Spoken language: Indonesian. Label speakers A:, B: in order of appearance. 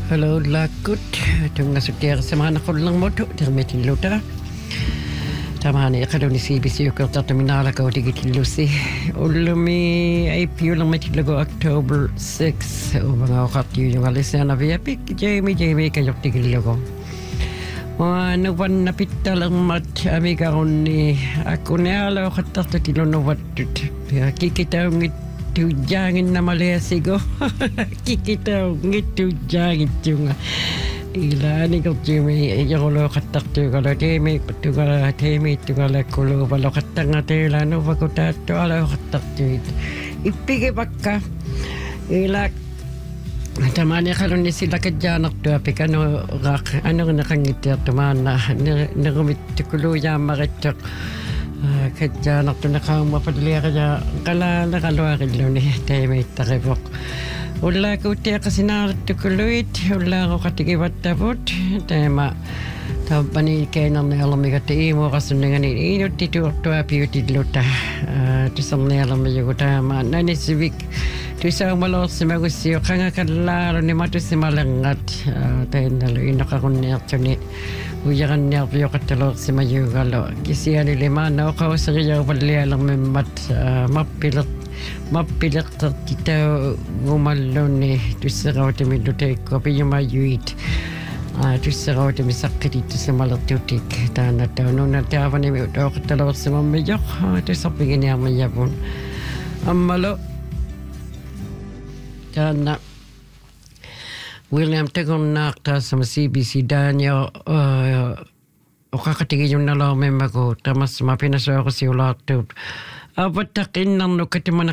A: Hallo lakut tunga sutia semana kollang moto termetin luta tamani kadoni CBC ko taminala ko digitilusi ulumi ay piulang metilago October 6 mga wakati yung alisa na via pick Jamie kayok tigilago nuwan napita lang mat amiga ni ako niala ko tatatilo no watut kikita tujangin na malesigo kikita ngitujangin tunga ilani ko jimi yolo katak tugala temi tugala temi tugala kulo balo katanga tela no bakota to ala katak tuit ipige bakka ila tamani kalon ni sila kadyanak to apikano rak ano nakangiti tumana nagumit kulo ya makitak kaya nakto nakamadali kaya kala nakaluakin lo ni tayo may takibok. Wala ko tiya kasi naritukuloit, wala ko katikibat tapot, tayo panin kayo nang nalang may katiimo kasi nga inot tito to apiyo tidlota. Tisang nalang may yuko tama nanisibik. Tisang malos si magusyo kanga kalaro ni mato si malangat. Tayo nalo inakakunyat ni uyakan niya piyo katalok si mayugalo. Kisi ani lima na ako sa kaya palia lang may mapilat kita gumalo ni tusaraw timi dutay ko piyo mayuit. Tusaraw timi sakit itu sa malatutik. Tana tao nung natawa ni ako katalok si mamayok. Tusapingin niya mayabon. Amalo. Tana. William tegon nakta sa CBC Daniel o kakatigin yung nalaw may mago tamas mapinaso ako si ulatod abatak inang no katimana